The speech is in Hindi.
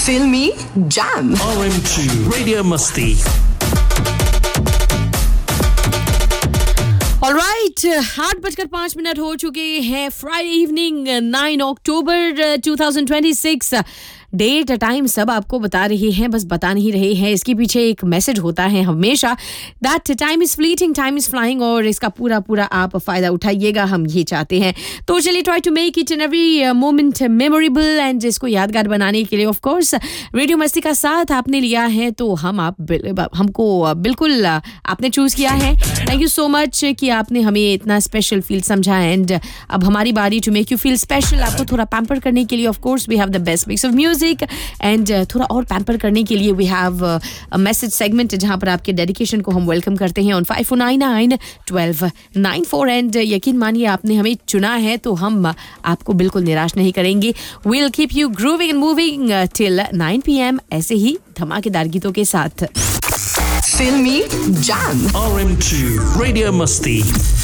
Filmy Jam. RM2 Radio Masti. Alright 8:05 हो चुके हैं. फ्राइडे इवनिंग 9 अक्टूबर 2026. डेट टाइम सब आपको बता रही हैं, बस बता नहीं रहे हैं. इसके पीछे एक मैसेज होता है हमेशा, that time is fleeting, time is flying, और इसका पूरा पूरा आप फायदा उठाइएगा, हम ये चाहते हैं. तो चलिए try to make each and every moment memorable, and इसको यादगार बनाने के लिए ऑफ कोर्स रेडियो मस्ती का साथ आपने लिया है, तो हमको बिल्कुल आपने चूज किया है. थैंक यू सो मच कि आपने हमें इतना स्पेशल फील समझा. एंड अब हमारी बारी to make you feel special. आपको थोड़ा पैम्पर करने के लिए of course we have the best mix of music, and थोड़ा और पैम्पर करने के लिए we have a message segment जहां पर आपके डेडिकेशन को हम वेलकम करते हैं ऑन 54991294. एंड यकीन मानिए आपने हमें चुना है तो हम आपको बिल्कुल निराश नहीं करेंगे. We will keep you grooving and moving till 9 PM ऐसे ही धमाकेदार गीतों के साथ. Filmy Jam. RM2 Radio Masti.